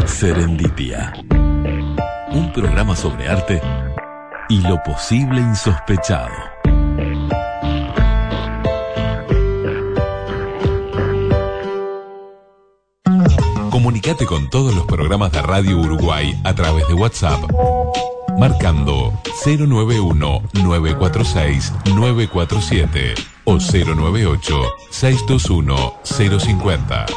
Serendipia. Un programa sobre arte y lo posible insospechado. Comunicate con todos los programas de Radio Uruguay a través de WhatsApp, marcando 091-946-947 o 098-621-050.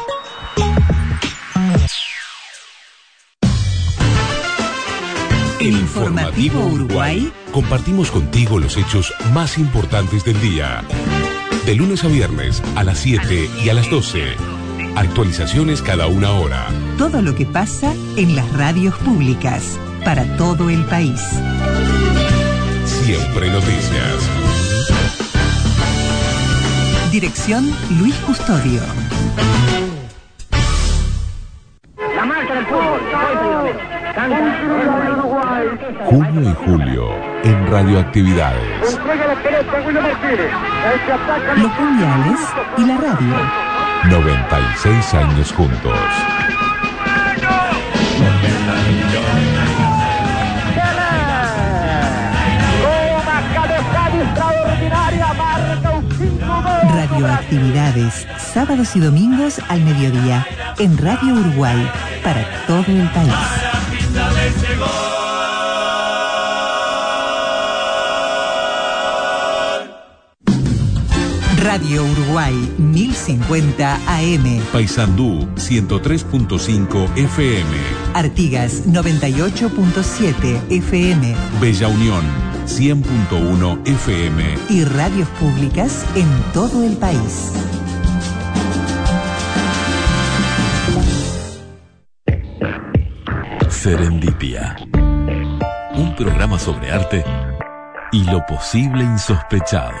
El Informativo Uruguay. Compartimos contigo los hechos más importantes del día. De lunes a viernes a las 7 y a las 12. Actualizaciones cada una hora. Todo lo que pasa en las radios públicas para todo el país. Siempre noticias. Dirección Luis Custodio. La marcha del fútbol. Junio y julio en Radioactividades. Los mundiales y la radio. 96 años juntos. Radioactividades, sábados y domingos al mediodía, en Radio Uruguay, para todo el país. Radio Uruguay 1050 AM. Paysandú 103.5 FM. Artigas 98.7 FM. Bella Unión 100.1 FM. Y radios públicas en todo el país. Serendipia. Un programa sobre arte y lo posible insospechado.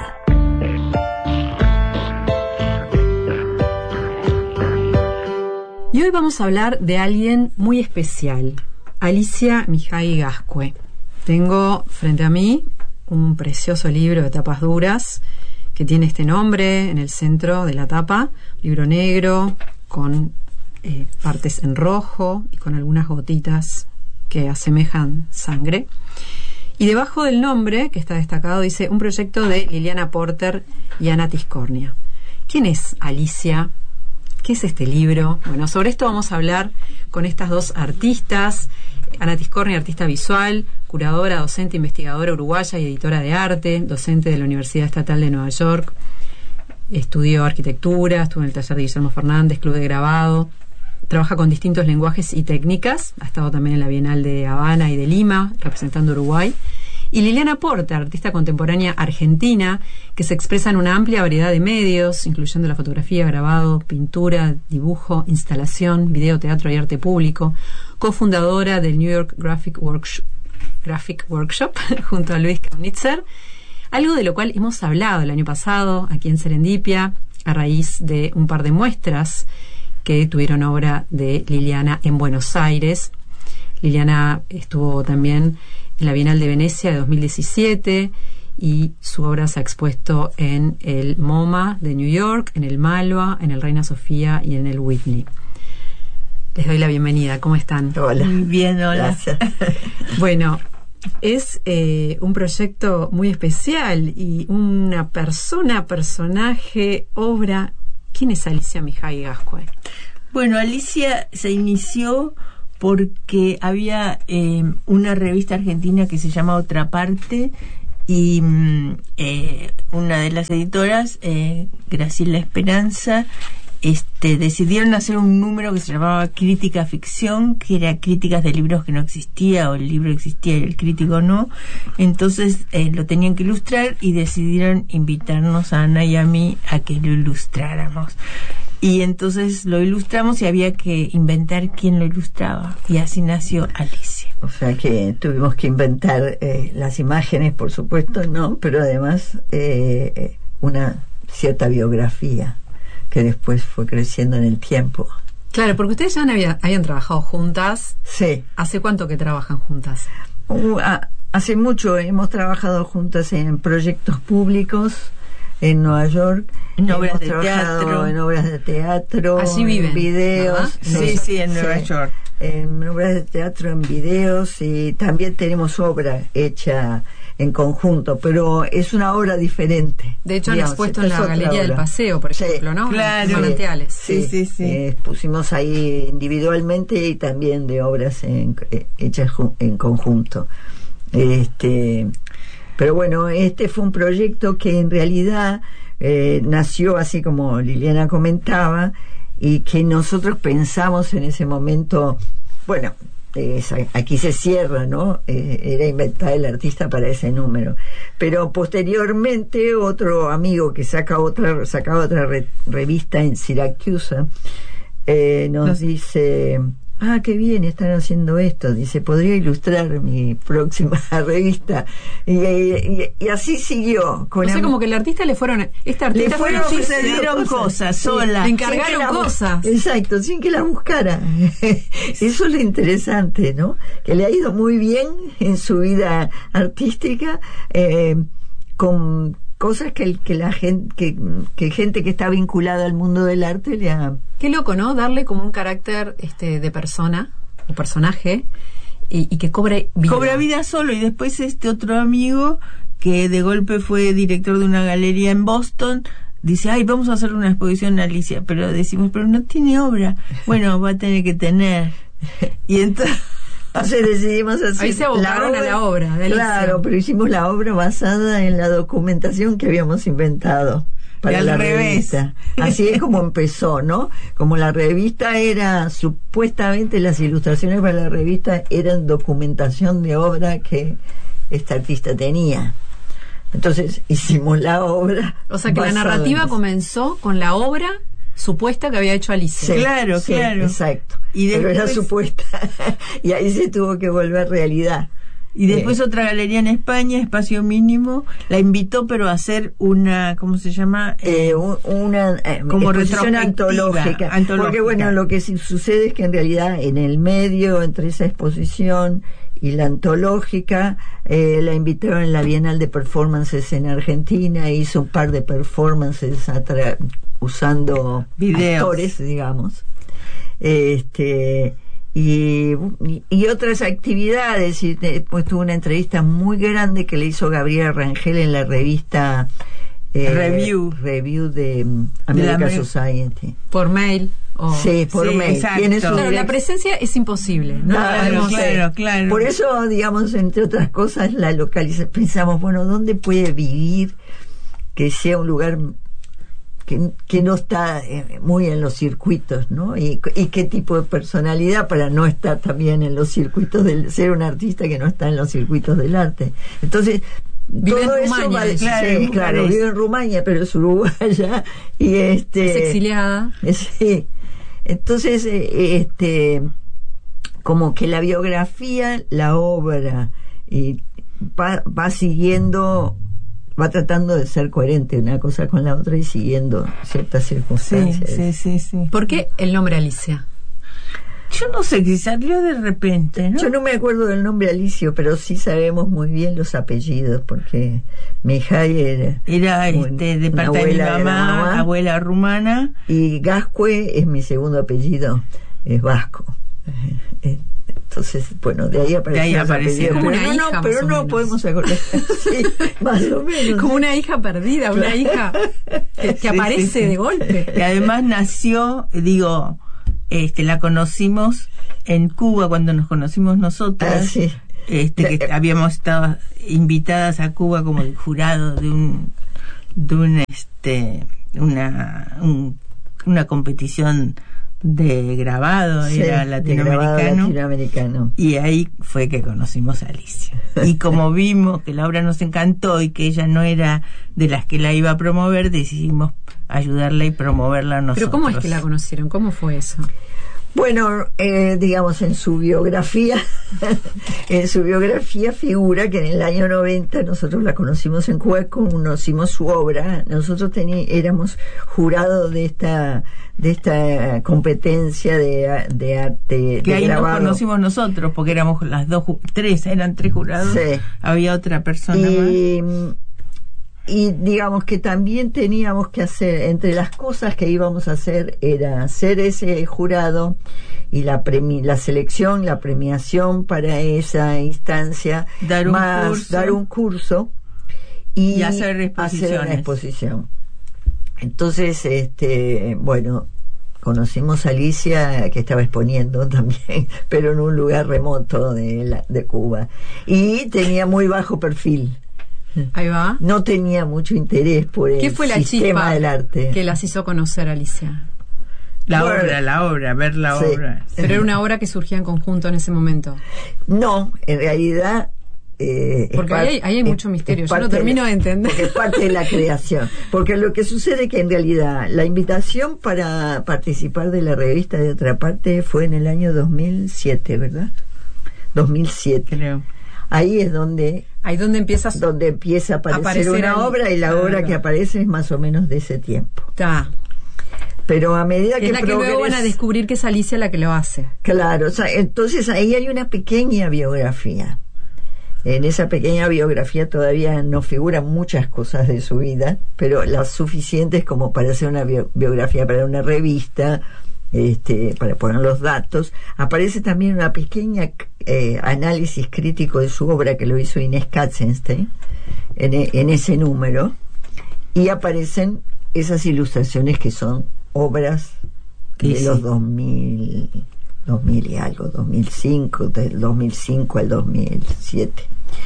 Y hoy vamos a hablar de alguien muy especial, Alicia Mihai Gascue. Tengo frente a mí un precioso libro de tapas duras que tiene este nombre en el centro de la tapa, libro negro con partes en rojo y con algunas gotitas que asemejan sangre. Y debajo del nombre, que está destacado, dice un proyecto de Liliana Porter y Ana Tiscornia. ¿Quién es Alicia? ¿Qué es este libro? Bueno, sobre esto vamos a hablar con estas dos artistas. Ana Tiscornia, artista visual, curadora, docente, investigadora uruguaya y editora de arte, docente de la Universidad Estatal de Nueva York. Estudió arquitectura, estuvo en el taller de Guillermo Fernández, club de grabado. Trabaja con distintos lenguajes y técnicas. Ha estado también en la Bienal de Habana y de Lima, representando Uruguay. Y Liliana Porter, artista contemporánea argentina, que se expresa en una amplia variedad de medios, incluyendo la fotografía, grabado, pintura, dibujo, instalación, video, teatro y arte público, cofundadora del New York Graphic Workshop junto a Luis Kaunitzer, algo de lo cual hemos hablado el año pasado aquí en Serendipia, a raíz de un par de muestras que tuvieron obra de Liliana en Buenos Aires. Liliana estuvo también en la Bienal de Venecia de 2017 y su obra se ha expuesto en el MoMA de New York, en el Malva, en el Reina Sofía y en el Whitney. Les doy la bienvenida. ¿Cómo están? Hola. Muy bien, hola. Gracias. Bueno, es un proyecto muy especial y una personaje, obra. ¿Quién es Alicia Mihai Gascue? Bueno, Alicia se inició porque había una revista argentina que se llama Otra Parte y una de las editoras, Graciela Esperanza, decidieron hacer un número que se llamaba Crítica Ficción, que era críticas de libros que no existía, o el libro existía y el crítico no. Entonces lo tenían que ilustrar y decidieron invitarnos a Ana y a mí a que lo ilustráramos. Y entonces lo ilustramos y había que inventar quién lo ilustraba. Y así nació Alicia. O sea que tuvimos que inventar las imágenes, por supuesto, ¿no? Pero además una cierta biografía que después fue creciendo en el tiempo. Claro, porque ustedes ya habían trabajado juntas. Sí. ¿Hace cuánto que trabajan juntas? Hace mucho hemos trabajado juntas en proyectos públicos. en Nueva York, en obras de trabajado teatro, en obras de teatro, allí viven, en videos, sí, en Nueva York, en obras de teatro, en videos, y también tenemos obra hecha en conjunto, pero es una obra diferente. De hecho, han expuesto en la Galería del Paseo, por ejemplo, ¿no? Claro. Manantiales. Sí. Pusimos ahí individualmente y también de obras hechas en conjunto. Pero bueno, este fue un proyecto que en realidad nació así como Liliana comentaba, y que nosotros pensamos en ese momento, bueno, aquí se cierra, ¿no? Era inventar el artista para ese número. Pero posteriormente otro amigo que sacaba otra revista en Siracusa nos dice: qué bien, están haciendo esto. Dice, podría ilustrar mi próxima revista. Y así siguió. Como que el artista le fueron sucedieron cosas sola. Le encargaron cosas. Exacto, sin que la buscara. Eso es lo interesante, ¿no? Que le ha ido muy bien en su vida artística, con cosas que la gente que gente que está vinculada al mundo del arte le ha... Qué loco, ¿no? Darle como un carácter de persona o personaje y que cobre vida. Cobra vida solo. Y después otro amigo que de golpe fue director de una galería en Boston dice, vamos a hacer una exposición a Alicia, pero decimos, pero no tiene obra. Bueno, va a tener que tener. Y entonces decidimos hacer. Ahí se abocaron a la obra. Claro, pero hicimos la obra basada en la documentación que habíamos inventado para la revista. Así es como empezó, ¿no? Como la revista era, supuestamente las ilustraciones para la revista eran documentación de obra que esta artista tenía. Entonces hicimos la obra. O sea que la narrativa comenzó con la obra supuesta que había hecho Alicia. Sí, claro. Exacto. Y después, pero era supuesta. Y ahí se tuvo que volver realidad. Y después otra galería en España, Espacio Mínimo, la invitó pero a hacer una, ¿cómo se llama? Una como exposición antológica. Porque bueno, lo que sucede es que en realidad en el medio entre esa exposición y la antológica, la invitaron en la Bienal de Performances en Argentina, hizo un par de performances usando videos, actores, digamos, y otras actividades, y después tuvo una entrevista muy grande que le hizo Gabriela Rangel en la revista Review de American Society. Por mail. Sí, por mail. Exacto. Claro, la presencia es imposible, ¿no? Claro. Por eso, digamos, entre otras cosas, la localización, pensamos, bueno, ¿dónde puede vivir que sea un lugar que no está muy en los circuitos, ¿no? Y qué tipo de personalidad para no estar también en los circuitos ser un artista que no está en los circuitos del arte. Entonces, vive todo en eso Rumania, claro, vive en Rumania, pero es uruguaya y es exiliada. Sí. Entonces, como que la biografía, la obra, va siguiendo, va tratando de ser coherente una cosa con la otra y siguiendo ciertas circunstancias. Sí. ¿Por qué el nombre Alicia? Yo no sé, que salió de repente, ¿no? Yo no me acuerdo del nombre Alicio, pero sí sabemos muy bien los apellidos, porque Mihai era de parte de mi mamá, abuela rumana, y Gascue es mi segundo apellido, es vasco. Entonces, bueno, de ahí apareció. Como una hija, pero no podemos acordar. Sí, más o menos. Como una hija perdida, una hija que aparece de golpe. Y además nació, la conocimos en Cuba cuando nos conocimos nosotras. Que habíamos estado invitadas a Cuba como el jurado de una competición de grabado, era latinoamericano, y ahí fue que conocimos a Alicia. Y como vimos que la obra nos encantó y que ella no era de las que la iba a promover, decidimos ayudarla y promoverla nosotros. ¿Pero cómo es que la conocieron? ¿Cómo fue eso? Bueno, digamos, en su biografía figura que en el año 90 nosotros la conocimos en Cuba, conocimos su obra. Tres éramos jurados de esta competencia de arte que de ahí grabado. Nos conocimos nosotros porque éramos eran tres jurados. Sí. Había otra persona más. y digamos que también teníamos que hacer, entre las cosas que íbamos a hacer era hacer ese jurado y la selección, la premiación para esa instancia, dar un curso y hacer una exposición. Entonces, bueno, conocimos a Alicia, que estaba exponiendo también, pero en un lugar remoto de Cuba, y tenía muy bajo perfil. Ahí va. No tenía mucho interés por el sistema del arte. ¿Qué las hizo conocer, Alicia? La obra, ver la obra. Pero era una obra que surgía en conjunto en ese momento. No, en realidad... porque ahí hay mucho misterio, yo no termino de entender. Porque es parte de la creación. Porque lo que sucede es que en realidad la invitación para participar de la revista de Otra Parte fue en el año 2007, ¿verdad? 2007. Creo. Ahí es donde empieza a aparecer una obra, y la obra que aparece es más o menos de ese tiempo. Está. Pero a medida que luego van a descubrir que es Alicia la que lo hace. Claro, o sea, entonces ahí hay una pequeña biografía. En esa pequeña biografía todavía no figuran muchas cosas de su vida, pero las suficientes como para hacer una biografía para una revista, para poner los datos. Aparece también una pequeña análisis crítico de su obra que lo hizo Inés Katzenstein en ese número, y aparecen esas ilustraciones que son obras de los 2000 y algo, 2005, del 2005 al 2007.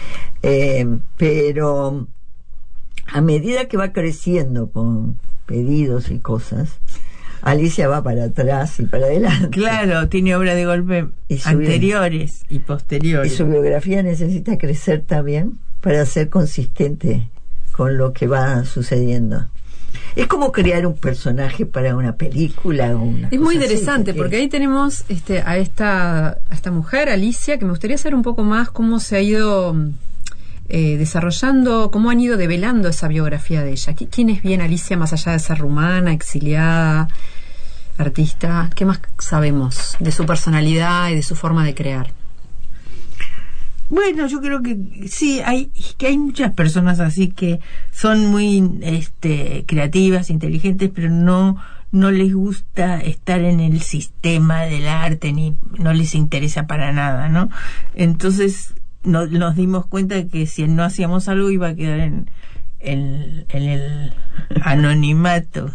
Pero a medida que va creciendo con pedidos y cosas, Alicia va para atrás y para adelante. Claro, tiene obra de golpe anteriores y posteriores. Y su biografía necesita crecer también para ser consistente con lo que va sucediendo. Es como crear un personaje para una película o una Es muy interesante así, porque ahí tenemos a esta mujer, Alicia, que me gustaría saber un poco más cómo se ha ido desarrollando, cómo han ido develando esa biografía de ella. ¿Quién es bien Alicia más allá de ser rumana, exiliada, artista? ¿Qué más sabemos de su personalidad y de su forma de crear? Bueno, yo creo que sí, hay muchas personas así que son muy creativas, inteligentes, pero no les gusta estar en el sistema del arte, ni no les interesa para nada, ¿no? Entonces nos dimos cuenta de que si no hacíamos algo iba a quedar en el anonimato.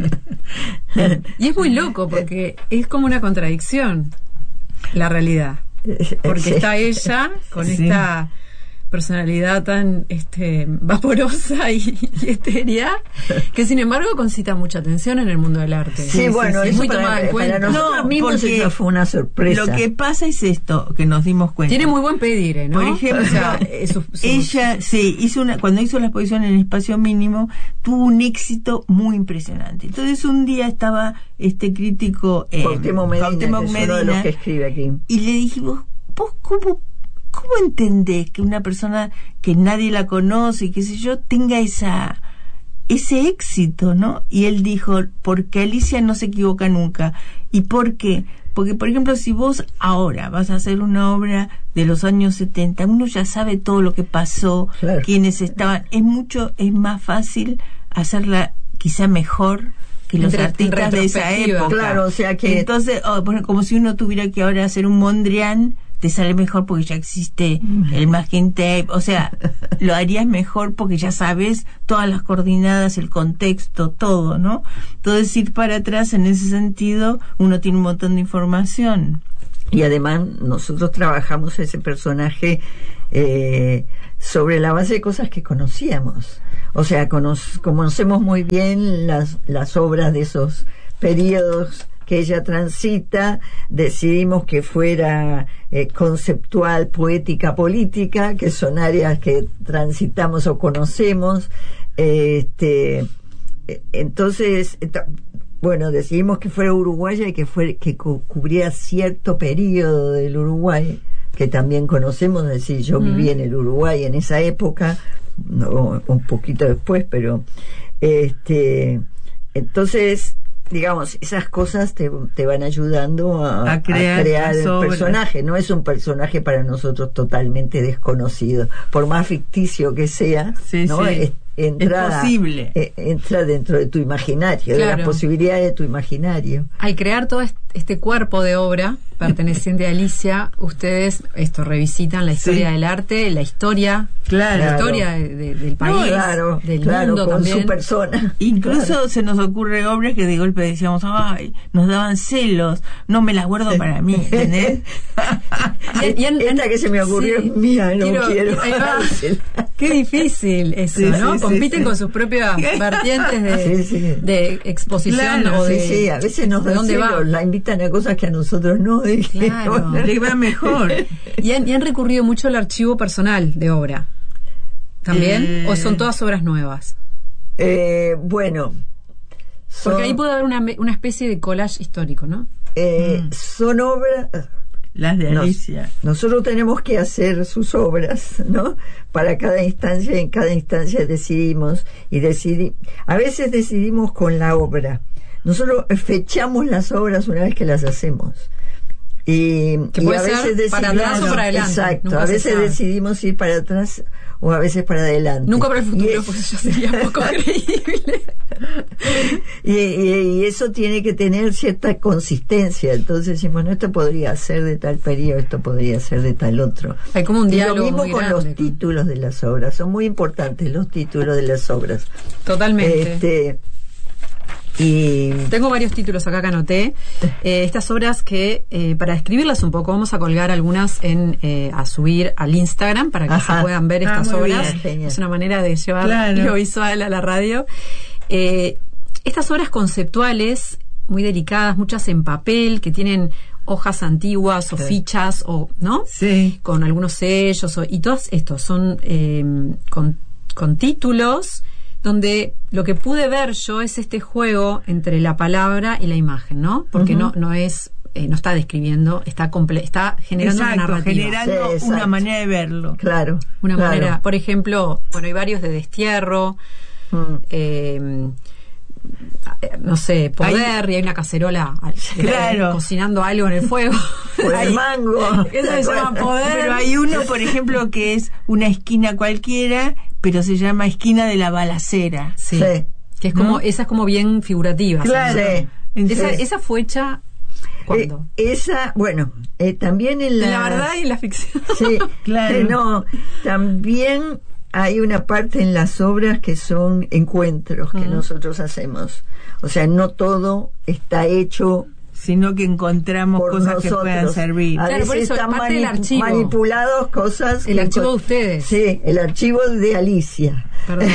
Y es muy loco porque es como una contradicción la realidad. Porque está ella con esta personalidad tan vaporosa y etérea, que sin embargo concita mucha atención en el mundo del arte. Sí, bueno, es eso muy tomada en cuenta. Para nosotros mismos eso fue una sorpresa. Lo que pasa es esto, que nos dimos cuenta. Tiene muy buen pedigre, ¿no? Por ejemplo, ella hizo cuando hizo la exposición en Espacio Mínimo, tuvo un éxito muy impresionante. Entonces un día estaba este crítico Cuauhtémoc Medina, que es uno de los que escribe aquí, y le dijimos, ¿vos ¿cómo entendés que una persona que nadie la conoce y qué sé yo tenga ese éxito, ¿no? Y él dijo, porque Alicia no se equivoca nunca. ¿Y por qué? Porque, por ejemplo, si vos ahora vas a hacer una obra de los años 70, uno ya sabe todo lo que pasó, claro, quiénes estaban. Es más fácil hacerla quizá mejor que los artistas de esa época. Claro, o sea que... Entonces, como si uno tuviera que ahora hacer un Mondrian, te sale mejor porque ya existe el masking tape, o sea, lo harías mejor porque ya sabes todas las coordinadas, el contexto, todo, ¿no? Entonces, ir para atrás en ese sentido, uno tiene un montón de información. Y además, nosotros trabajamos ese personaje sobre la base de cosas que conocíamos. O sea, conocemos muy bien las obras de esos periodos que ella transita. Decidimos que fuera conceptual, poética, política, que son áreas que transitamos o conocemos. Entonces, bueno, decidimos que fuera uruguaya y que cubriera cierto periodo del Uruguay que también conocemos. Es decir, yo viví en el Uruguay en esa época, no, un poquito después, pero entonces, digamos, esas cosas te van ayudando a crear el personaje. No es un personaje para nosotros totalmente desconocido, por más ficticio que sea, sí, ¿no? Sí. entra dentro de tu imaginario, de las posibilidades de tu imaginario. Al crear todo este cuerpo de obra perteneciente a Alicia, ustedes revisitan la historia del arte, la historia, la historia del país, del mundo con también. Su persona. Incluso se nos ocurre obras que de golpe decíamos, ay, nos daban celos, no me las guardo para mí, ¿entendés? Esta que se me ocurrió es mía, no quiero. Qué difícil eso, ¿no? Compiten con sus propias vertientes de exposición o de... Sí, a veces nos dan celos, la invitan a cosas que a nosotros no. Claro. Le va mejor. ¿Y han recurrido mucho al archivo personal de obra? ¿También? ¿O son todas obras nuevas? Bueno. Porque ahí puede haber una especie de collage histórico, ¿no? Son obras... Las de Alicia. Nosotros tenemos que hacer sus obras, ¿no? Para cada instancia, en cada instancia decidimos a veces decidimos con la obra. Nosotros fechamos las obras una vez que las hacemos. Y a veces decidimos para atrás o para adelante. Exacto, a veces decidimos ir para atrás o a veces para adelante. Nunca para el futuro, porque eso sería poco creíble. Y eso tiene que tener cierta consistencia. Entonces decimos, bueno, esto podría ser de tal periodo, esto podría ser de tal otro. Hay como un diálogo. Y lo mismo muy con grande, los títulos de las obras. Son muy importantes los títulos de las obras. Totalmente. Y tengo varios títulos acá que anoté. Estas obras que, para describirlas un poco, vamos a colgar algunas a subir al Instagram para que se puedan ver estas obras. Bien, es una manera de llevar lo visual a la radio. Estas obras conceptuales, muy delicadas, muchas en papel, que tienen hojas antiguas o fichas, ¿no? Sí. Con algunos sellos, y todos estos son con títulos donde lo que pude ver yo es este juego entre la palabra y la imagen, ¿no? Porque no está describiendo, está generando una narrativa. Generando una manera de verlo. Claro. Una manera, por ejemplo, hay varios de destierro, no sé, poder, y hay una cacerola cocinando algo en el fuego. Por el mango. Eso se llama poder. Pero hay uno, por ejemplo, que es una esquina cualquiera, pero se llama esquina de la balacera. Sí. Que es como, esa es como bien figurativa. Claro. Esa fue hecha ¿cuándo? También en la verdad y en la ficción. Sí, claro. También hay una parte en las obras que son encuentros que nosotros hacemos. O sea, no todo está hecho, sino que encontramos cosas nosotros. Que puedan servir. Claro, por eso están parte del archivo. Manipulados cosas. El archivo de ustedes. Sí, el archivo de Alicia. Perdón.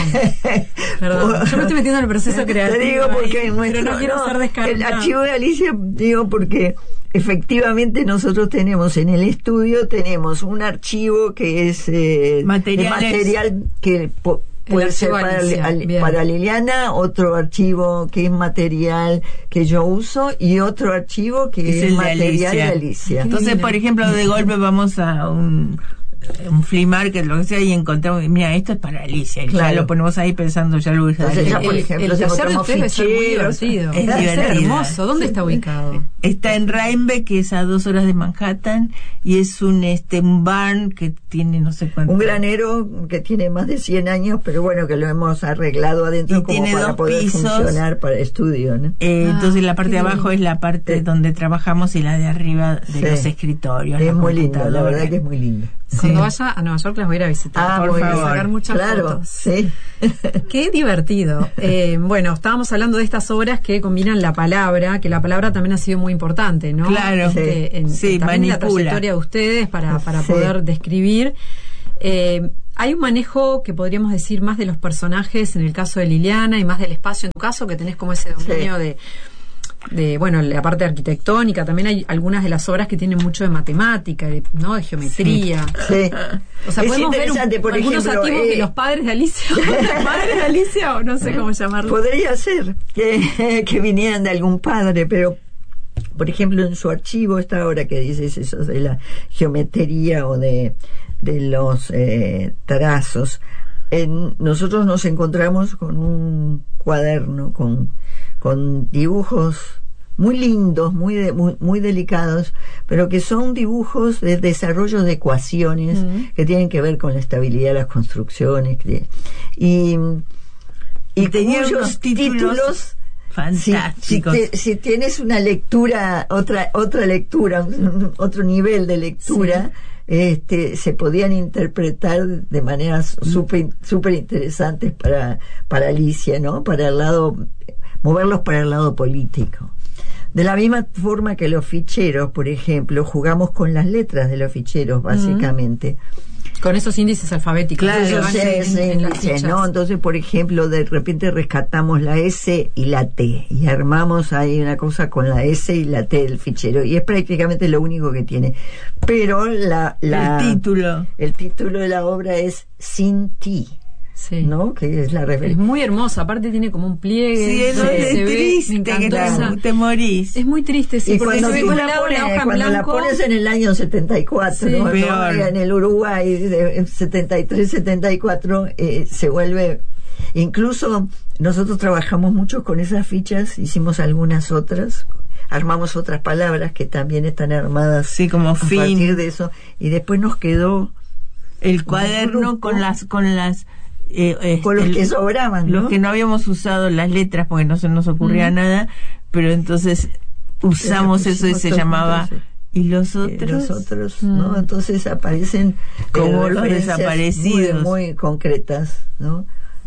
Yo me estoy metiendo en el proceso creativo. Te digo porque pero no quiero ser descarnada. El archivo de Alicia, digo porque efectivamente nosotros tenemos en el estudio un archivo que es material que puede ser para Liliana, otro archivo que es material que yo uso y otro archivo que es material de Alicia. Entonces, por ejemplo, de golpe vamos a un flea market, lo que sea, y encontramos, mira, esto es para Alicia, y ya lo ponemos ahí pensando, ya lo usa. Entonces, por ejemplo, el taller de ustedes es muy divertido. Es hermoso. ¿Dónde está ubicado? Está en Rhinebeck, que es a 2 horas de Manhattan, y es un barn que tiene no sé cuánto. Un granero que tiene más de 100 años, pero bueno, que lo hemos arreglado adentro y como tiene para 2 poder pisos, funcionar para estudio, ¿no? Entonces la parte de abajo es la parte donde trabajamos y la de arriba de los escritorios. Es muy lindo, la verdad que es muy lindo. Cuando vaya a Nueva York las voy a ir a visitar. Por favor. Sacar muchas fotos. Sí. Qué divertido. Bueno, estábamos hablando de estas obras que combinan la palabra, que la palabra también ha sido muy importante, ¿no? Claro. También la trayectoria de ustedes para poder describir. Hay un manejo que podríamos decir más de los personajes en el caso de Liliana y más del espacio en tu caso, que tenés como ese dominio de la parte arquitectónica. También hay algunas de las obras que tienen mucho de matemática, de geometría. Sí. O sea, es podemos ver por algunos ejemplo, activos que los padres de Alicia, los padres de Alicia, o no sé cómo llamarlo. Podría ser que vinieran de algún padre, pero por ejemplo en su archivo, esta obra que dices eso de la geometría o de los trazos, nosotros nos encontramos con un cuaderno con dibujos muy lindos, muy delicados, pero que son dibujos de desarrollo de ecuaciones que tienen que ver con la estabilidad de las construcciones. Y Y tenía cuyos unos títulos fantásticos. Si tienes una lectura, otra lectura, otro nivel de lectura, se podían interpretar de maneras súper interesantes para Alicia, ¿no? Moverlos para el lado político. De la misma forma que los ficheros, por ejemplo, jugamos con las letras de los ficheros, básicamente. Con esos índices alfabéticos. Claro, ¿no? Entonces, por ejemplo, de repente rescatamos la S y la T y armamos ahí una cosa con la S y la T del fichero, y es prácticamente lo único que tiene. Pero el título de la obra es Sin ti. Sí. ¿No? Que es la referencia. Es muy hermosa, aparte tiene como un pliegue. Sí, es triste, que te morís. Es muy triste, sí, y porque cuando, se ve con la hoja cuando en la pones en el año 74, sí, ¿no? En el Uruguay de 73-74, se vuelve... Incluso nosotros trabajamos mucho con esas fichas, hicimos algunas otras, armamos otras palabras que también están armadas, sí, como a partir de eso, y después nos quedó el cuaderno con los que sobraban, ¿no? Los que no habíamos usado las letras porque no se nos ocurría nada, pero entonces usamos eso y se llamaba ¿y los otros? ¿no? Entonces aparecen como los desaparecidos, muy concretas, ¿no?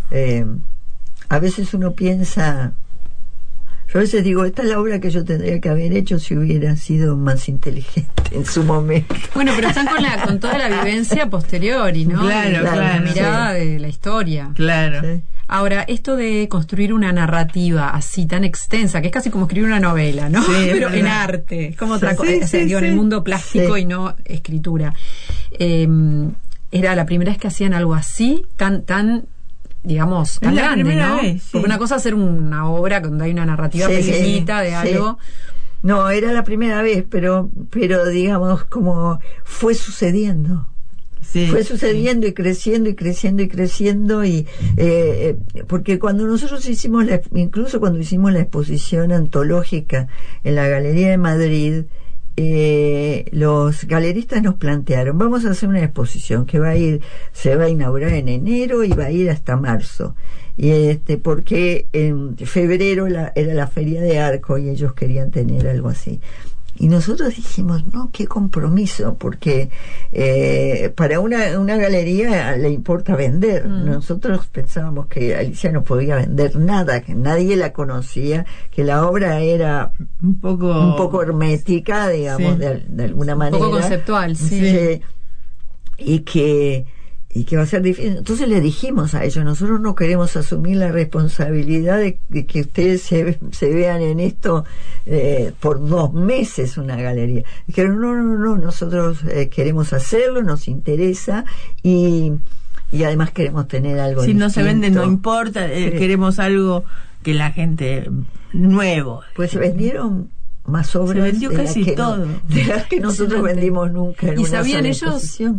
A veces uno piensa, yo a veces digo, esta es la obra que yo tendría que haber hecho si hubiera sido más inteligente en su momento. Bueno, pero están con toda la vivencia posteriori, ¿no? Claro, la mirada de la historia. Claro. Sí. Ahora, esto de construir una narrativa así tan extensa, que es casi como escribir una novela, ¿no? Sí, pero en arte, es como otra cosa, en el mundo plástico y no escritura. Era la primera vez que hacían algo así, tan digamos, tan grande, ¿no? Vez, sí. Porque una cosa es hacer una obra donde hay una narrativa pequeñita de algo. No, era la primera vez, pero digamos, como fue sucediendo. Sí, fue sucediendo y creciendo y creciendo y creciendo, y porque cuando nosotros incluso cuando hicimos la exposición antológica en la Galería de Madrid, los galeristas nos plantearon, vamos a hacer una exposición que se va a inaugurar en enero y va a ir hasta marzo, y porque en febrero era la Feria de Arco y ellos querían tener algo así. Y nosotros dijimos, no, qué compromiso, porque para una galería le importa vender. Nosotros pensábamos que Alicia no podía vender nada, que nadie la conocía, que la obra era un poco hermética, digamos, de alguna manera. Un poco conceptual, sí. Y que va a ser difícil. Entonces le dijimos a ellos, nosotros no queremos asumir la responsabilidad de que ustedes se vean en esto por 2 meses una galería. Dijeron, no, nosotros queremos hacerlo, nos interesa, y además queremos tener algo si distinto. No se vende, no importa, queremos algo que la gente nuevo. Pues se vendieron más obras, se vendió casi todo de las que nosotros vendimos nunca en ¿Y una sabían sola ellos exposición?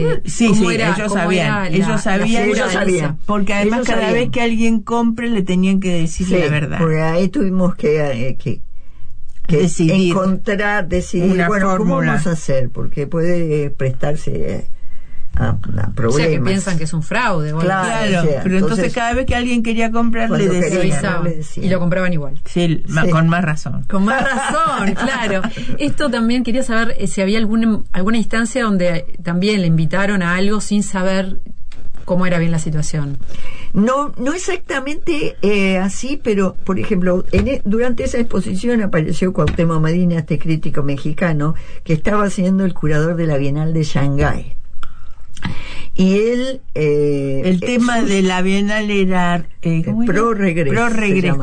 Ellos sabían, porque además ellos cada sabían. vez que alguien compre le tenían que decir la verdad, porque ahí tuvimos que decidir decidir una bueno, fórmula. ¿Cómo vamos a hacer? Porque puede prestarse a problemas. O sea, que piensan que es un fraude. Claro, pero entonces cada vez que alguien quería comprar le decían. Y lo compraban igual. Sí, con más razón. Con más razón, claro. Esto también quería saber si había alguna instancia donde también le invitaron a algo sin saber cómo era bien la situación. No exactamente así, pero por ejemplo, durante esa exposición apareció Cuauhtémoc Medina, este crítico mexicano que estaba siendo el curador de la Bienal de Shanghái. Y él el tema de la Bienal era Pro Regreso.